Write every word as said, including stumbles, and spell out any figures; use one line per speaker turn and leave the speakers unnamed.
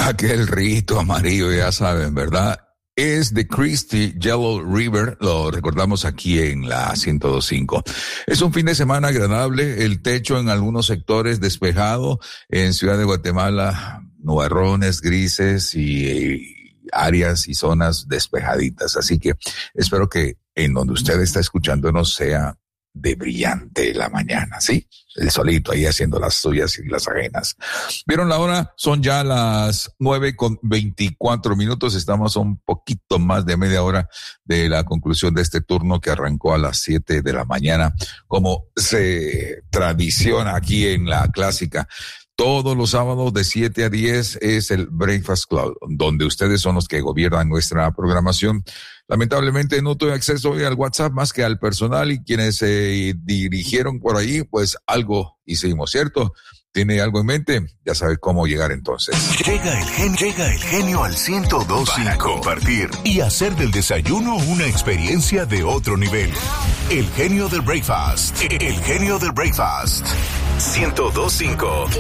Aquel rito amarillo, ya saben, ¿verdad? Es de Christie Yellow River, lo recordamos aquí en la ciento dos punto cinco. Es un fin de semana agradable, el techo en algunos sectores despejado, en Ciudad de Guatemala, nubarrones grises y, y áreas y zonas despejaditas. Así que espero que en donde usted está escuchándonos sea de brillante la mañana, ¿sí? El solito ahí haciendo las suyas y las ajenas. ¿Vieron la hora? Son ya las nueve con veinticuatro minutos. Estamos a un poquito más de media hora de la conclusión de este turno que arrancó a las siete de la mañana, como se tradiciona aquí en la clásica. Todos los sábados de siete a diez es el Breakfast Club, donde ustedes son los que gobiernan nuestra programación. Lamentablemente no tuve acceso hoy al WhatsApp más que al personal y quienes se dirigieron por ahí, pues algo hicimos, ¿cierto? ¿Tiene algo en mente? Ya sabe cómo llegar entonces.
Llega el genio, llega el genio al ciento dos punto cinco para compartir y hacer del desayuno una experiencia de otro nivel. El genio del breakfast, el genio del breakfast. ciento dos punto cinco.